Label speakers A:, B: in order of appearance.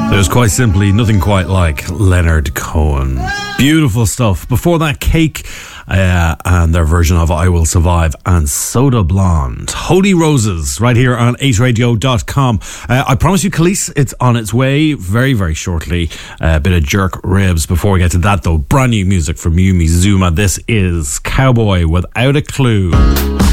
A: There's quite simply nothing quite like Leonard Cohen. Beautiful stuff. Before that, Cake and their version of I Will Survive, and Soda Blonde. Holy Roses, right here on 8radio.com. I promise you, Khalees, it's on its way very, very shortly. A bit of jerk ribs. Before we get to that, though, brand new music from Yumi Zuma. This is Cowboy Without a Clue.